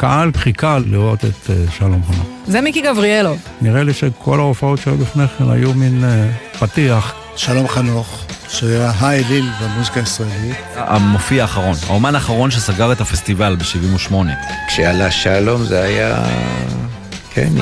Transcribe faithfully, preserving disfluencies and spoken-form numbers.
הקהל חיכה לראות את שלום חנוך. זה מיקי גבריאלוב. נראה לי שכל ההופעות שהיו לפני כן היו מין פתיח. שלום חנוך, שהיה האליל במוזיקה הישראלית. המופיע האחרון, האומן האחרון שסגר את הפסטיבל ב-שבעים ושמונה. כשעלה שלום זה היה, כן,